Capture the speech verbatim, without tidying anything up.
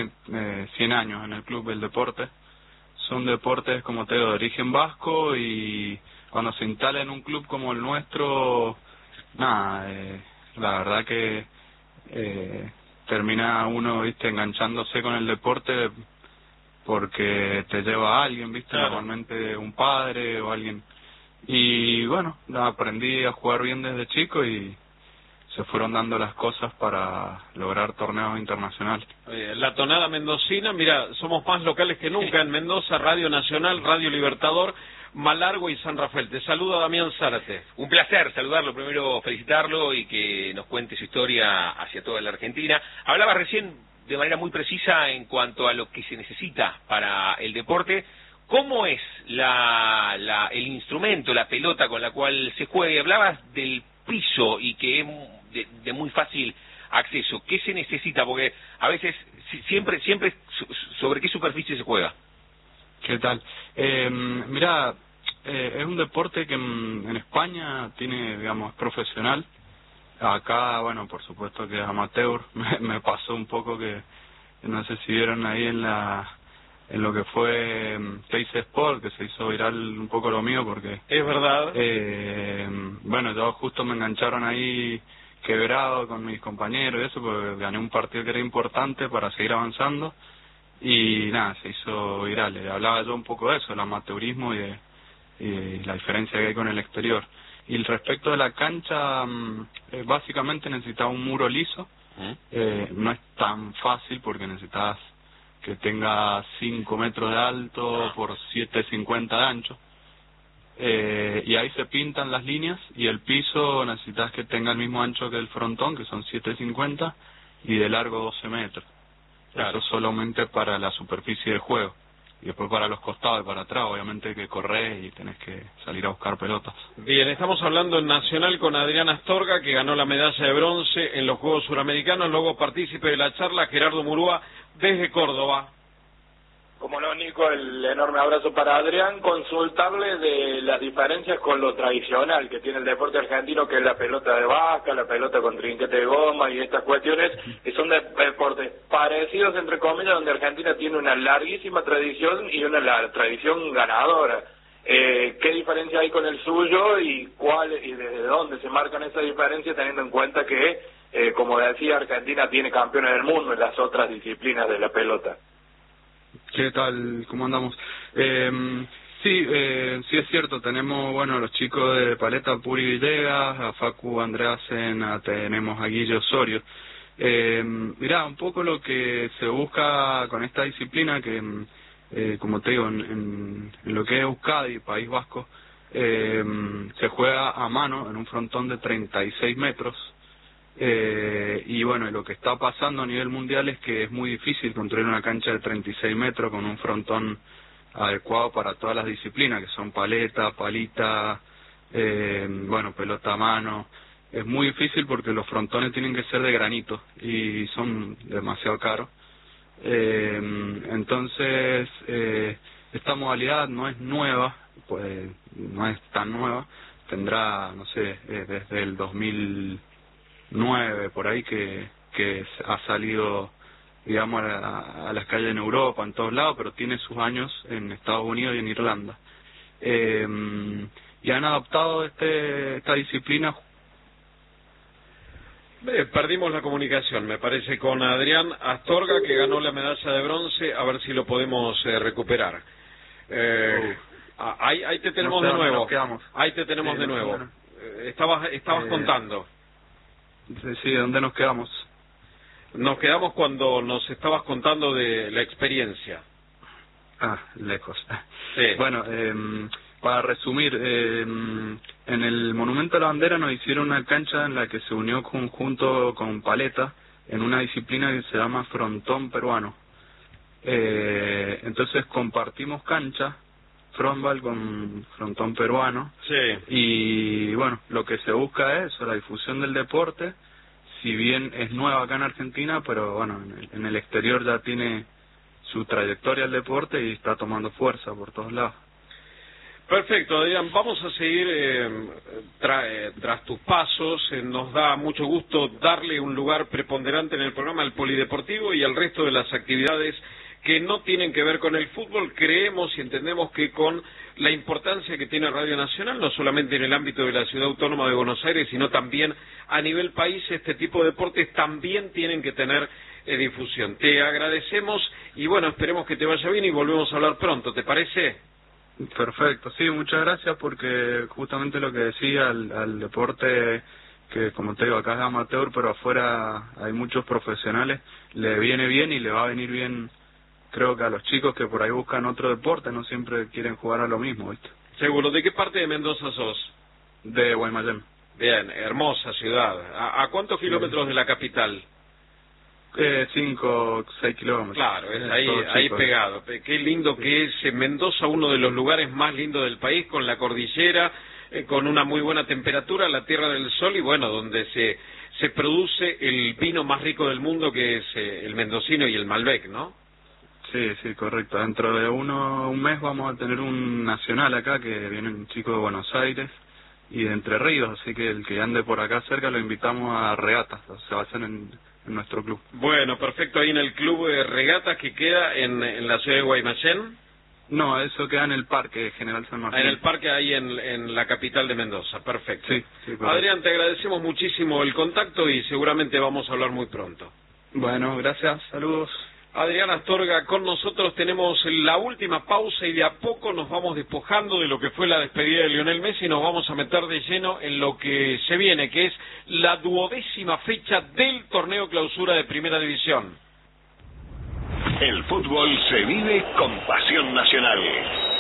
tiene eh, cien años en el club del deporte. Son deportes, como te digo, de origen vasco, y cuando se instala en un club como el nuestro, nada, eh, la verdad que eh, termina uno, viste, enganchándose con el deporte porque te lleva a alguien, viste, Claro. normalmente un padre o alguien. Y bueno, aprendí a jugar bien desde chico y se fueron dando las cosas para lograr torneos internacionales. Eh, la tonada mendocina, mira, somos más locales que nunca en Mendoza, Radio Nacional, Radio Libertador, Malargüe y San Rafael. Te saluda Damián Zárate. Un placer saludarlo, primero felicitarlo y que nos cuente su historia hacia toda la Argentina. Hablaba recién de manera muy precisa en cuanto a lo que se necesita para el deporte. ¿Cómo es la, la, el instrumento, la pelota con la cual se juega? Hablabas del piso y que es de, de muy fácil acceso. ¿Qué se necesita? Porque a veces siempre siempre sobre qué superficie se juega. ¿Qué tal? Eh, mira, eh, es un deporte que en, en España tiene, digamos, profesional. Acá, bueno, por supuesto que es amateur. Me, me pasó un poco que, no sé si vieron ahí en la en lo que fue Teis Sport, que se hizo viral un poco lo mío, porque... Es verdad. Eh, bueno, yo justo me engancharon ahí quebrado con mis compañeros y eso, porque gané un partido que era importante para seguir avanzando. Y nada, se hizo viral. Le hablaba yo un poco de eso, el amateurismo y, de, y la diferencia que hay con el exterior. Y el respecto de la cancha, eh, básicamente necesitaba un muro liso. ¿Mm? Eh, no es tan fácil porque necesitas que tenga cinco metros de alto por siete cincuenta de ancho. Eh, y ahí se pintan las líneas, y el piso necesitas que tenga el mismo ancho que el frontón, que son siete cincuenta, y de largo doce metros. Claro. Eso solamente para la superficie de juego. Y después para los costados y para atrás, obviamente que corres y tenés que salir a buscar pelotas. Bien, estamos hablando en Nacional con Adrián Astorga, que ganó la medalla de bronce en los Juegos Suramericanos. Luego partícipe de la charla, Gerardo Murúa, desde Córdoba. Como no, Nico, el enorme abrazo para Adrián. Consultarle de las diferencias con lo tradicional que tiene el deporte argentino, que es la pelota de vaca, la pelota con trinquete de goma y estas cuestiones, que son de deportes parecidos, entre comillas, donde Argentina tiene una larguísima tradición y una la, tradición ganadora. Eh, ¿Qué diferencia hay con el suyo y cuál y desde dónde se marcan esas diferencias, teniendo en cuenta que, eh, como decía, Argentina tiene campeones del mundo en las otras disciplinas de la pelota? ¿Qué tal? ¿Cómo andamos? Eh, sí, eh, sí es cierto, tenemos, bueno, los chicos de Paleta, Puri Villegas, a Facu Andreasen, a, tenemos a Guille Osorio. Eh, mirá, un poco lo que se busca con esta disciplina, que eh, como te digo, en, en, en lo que es Euskadi, País Vasco, eh, se juega a mano en un frontón de treinta y seis metros. Eh, y bueno, lo que está pasando a nivel mundial es que es muy difícil construir una cancha de treinta y seis metros con un frontón adecuado para todas las disciplinas, que son paleta, palita, eh, bueno, pelota a mano. Es muy difícil porque los frontones tienen que ser de granito y son demasiado caros. Eh, entonces, eh, esta modalidad no es nueva, pues no es tan nueva, tendrá, no sé, eh, desde el dos mil nueve por ahí que, que ha salido, digamos, a, a las calles en Europa, en todos lados, pero tiene sus años en Estados Unidos y en Irlanda. Eh, y han adoptado este esta disciplina. Eh, perdimos la comunicación, me parece, con Adrián Astorga, que ganó la medalla de bronce. A ver si lo podemos eh, recuperar. Eh, uh, ahí, ahí te tenemos no sé de nuevo. Ahí te tenemos sí, de no nuevo. Sé, eh, estabas estabas eh, contando. Sí, sí, ¿dónde nos quedamos? Nos quedamos cuando nos estabas contando de la experiencia. Ah, lejos. Sí. Bueno, eh, para resumir, eh, en el Monumento a la Bandera nos hicieron una cancha en la que se unió conjunto con Paleta en una disciplina que se llama frontón peruano. Eh, entonces compartimos cancha, frontball con frontón peruano. Sí. Y bueno, lo que se busca es la difusión del deporte, si bien es nueva acá en Argentina, pero bueno, en el, en el exterior ya tiene su trayectoria el deporte y está tomando fuerza por todos lados. Perfecto, Adrián, vamos a seguir eh, tra, eh, tras tus pasos. Eh, nos da mucho gusto darle un lugar preponderante en el programa al polideportivo y al resto de las actividades que no tienen que ver con el fútbol. Creemos y entendemos que con la importancia que tiene Radio Nacional, no solamente en el ámbito de la Ciudad Autónoma de Buenos Aires, sino también a nivel país, este tipo de deportes también tienen que tener eh, difusión. Te agradecemos y bueno, esperemos que te vaya bien y volvemos a hablar pronto, ¿te parece? Perfecto, sí, muchas gracias, porque justamente lo que decía, al, al deporte que, como te digo, acá es amateur, pero afuera hay muchos profesionales, le viene bien y le va a venir bien, creo que a los chicos que por ahí buscan otro deporte, no siempre quieren jugar a lo mismo, ¿viste? Seguro. ¿De qué parte de Mendoza sos? De Guaymallén. Bien, hermosa ciudad. ¿A, a cuántos sí. kilómetros de la capital? Eh, cinco, seis kilómetros. Claro, es eh, ahí, ahí pegado. Qué lindo sí. que es Mendoza, uno de los lugares más lindos del país, con la cordillera, eh, con una muy buena temperatura, la Tierra del Sol, y bueno, donde se se produce el vino más rico del mundo, que es eh, el mendocino y el Malbec, ¿no? Sí, sí, correcto. Dentro de uno un mes vamos a tener un nacional acá, que vienen chicos de Buenos Aires y de Entre Ríos, así que el que ande por acá cerca lo invitamos a regatas, se va a hacer en, en nuestro club. Bueno, perfecto, ahí en el club de regatas que queda en, en la ciudad de Guaymallén. No, eso queda en el parque General San Martín. En el parque ahí en, en la capital de Mendoza, perfecto. Sí, sí, Adrián, te agradecemos muchísimo el contacto y seguramente vamos a hablar muy pronto. Bueno, gracias, saludos. Adrián Astorga con nosotros, tenemos la última pausa y de a poco nos vamos despojando de lo que fue la despedida de Lionel Messi y nos vamos a meter de lleno en lo que se viene, que es la duodécima fecha del torneo clausura de Primera División. El fútbol se vive con pasión nacional.